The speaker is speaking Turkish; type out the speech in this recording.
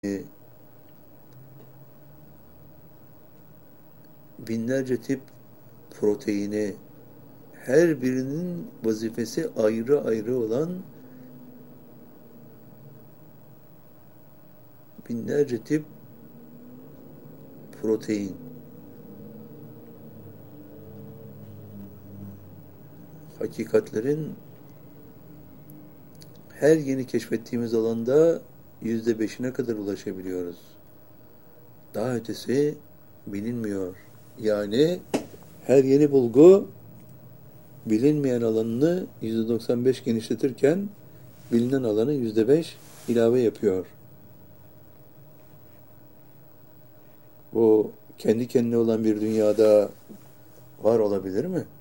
binlerce tip proteini, her birinin vazifesi ayrı ayrı olan binlerce tip protein. Hakikatlerin her yeni keşfettiğimiz alanda %5'ine kadar ulaşabiliyoruz. Daha ötesi bilinmiyor. Yani her yeni bulgu bilinmeyen alanını %95 genişletirken bilinen alanı %5 ilave yapıyor. Bu kendi kendine olan bir dünyada var olabilir mi?